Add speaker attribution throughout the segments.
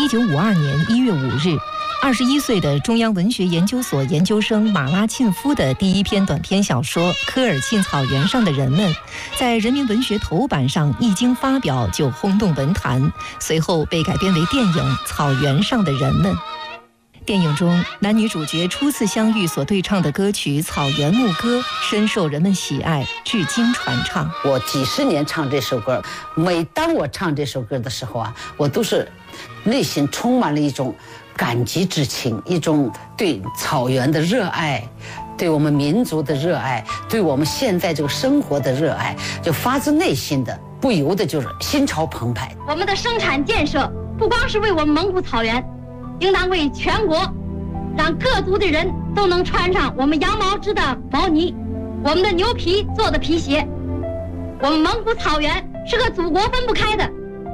Speaker 1: 1952年1月5日，21岁的中央文学研究所研究生马拉沁夫的第一篇短篇小说《科尔沁草原上的人们》在人民文学头版上一经发表就轰动文坛，随后被改编为电影《草原上的人们》。电影中男女主角初次相遇所对唱的歌曲《草原牧歌》深受人们喜爱，至今传唱。
Speaker 2: 我几十年唱这首歌，每当我唱这首歌的时候啊，我都是内心充满了一种感激之情，一种对草原的热爱，对我们民族的热爱，对我们现在这个生活的热爱，就发自内心的，不由得就是心潮澎湃。
Speaker 3: 我们的生产建设不光是为我们蒙古草原，应当为全国，让各族的人都能穿上我们羊毛织的毛呢，我们的牛皮做的皮鞋。我们蒙古草原是和祖国分不开的。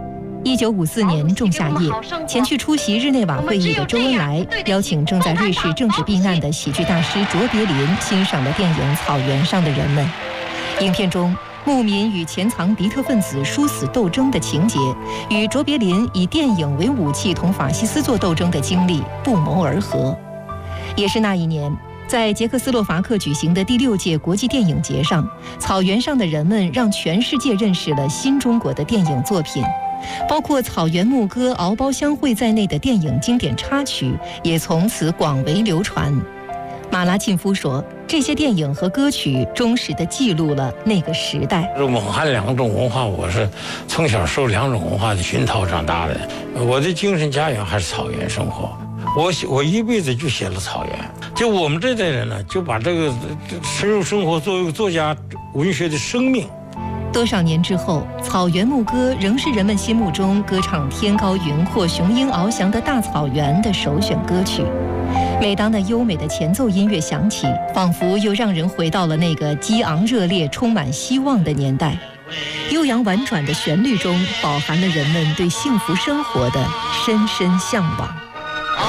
Speaker 1: 1954年仲夏夜，前去出席日内瓦会议的周恩来邀请正在瑞士政治避难的喜剧大师卓别林欣赏了电影《草原上的人们》。影片中牧民与潜藏敌特分子殊死斗争的情节，与卓别林以电影为武器同法西斯作斗争的经历不谋而合。也是那一年，在捷克斯洛伐克举行的第6届国际电影节上，草原上的人们让全世界认识了新中国的电影作品，包括《草原牧歌》《敖包相会》在内的电影经典插曲也从此广为流传。马拉沁夫说，这些电影和歌曲忠实地记录了那个时代。
Speaker 4: 蒙汉两种文化，我是从小受两种文化的熏陶长大的。我的精神家园还是草原生活，我一辈子就写了草原。就我们这代人呢，就把这个深入生活作为作家文学的生命。
Speaker 1: 多少年之后，《草原牧歌》仍是人们心目中歌唱天高云阔、雄鹰翱翔的大草原的首选歌曲。每当那优美的前奏音乐响起，仿佛又让人回到了那个激昂热烈、充满希望的年代。悠扬婉转的旋律中，饱含了人们对幸福生活的深深向往。